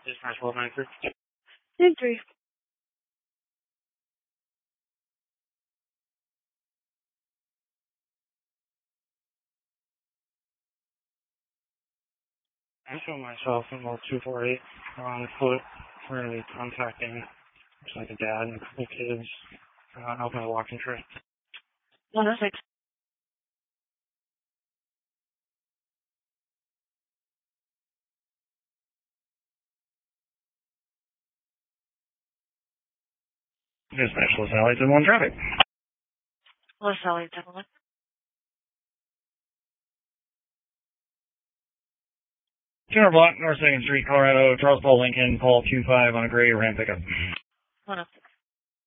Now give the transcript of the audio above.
Dispatch 1293. 93. I show myself in World 248 on foot. We're going to be contacting, looks like a dad and a couple kids, helping a walking trip. 106. Dispatch Los Alley to 1 traffic. Los Alley, 10-1. Center block, North 2nd Street, Colorado, Charles Paul Lincoln, Paul 25 on a gray Ram pickup. 106.